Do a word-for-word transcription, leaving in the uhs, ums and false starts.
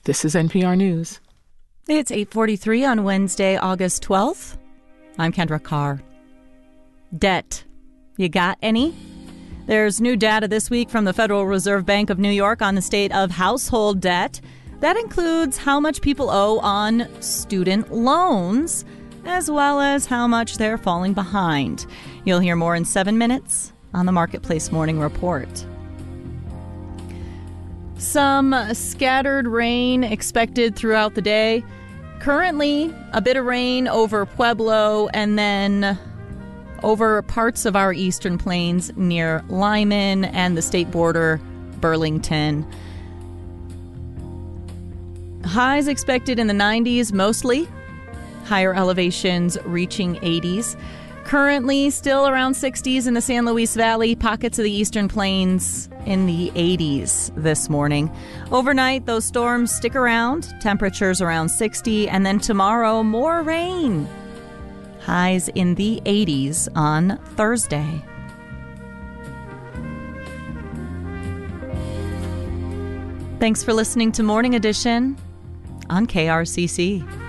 This is N P R News. It's eight forty-three on Wednesday, August twelfth. I'm Kendra Carr. Debt. You got any? There's new data this week from the Federal Reserve Bank of New York on the state of household debt. That includes how much people owe on student loans, as well as how much they're falling behind. You'll hear more in seven minutes on the Marketplace Morning Report. Some scattered rain expected throughout the day. Currently, a bit of rain over Pueblo and then over parts of our eastern plains near Lyman and the state border, Burlington. Highs expected in the nineties mostly. Higher elevations reaching eighties. Currently still around sixties in the San Luis Valley, pockets of the eastern plains in the eighties this morning. Overnight, those storms stick around, temperatures around sixty, and then tomorrow, more rain. Highs in the eighties on Thursday. Thanks for listening to Morning Edition on K R C C.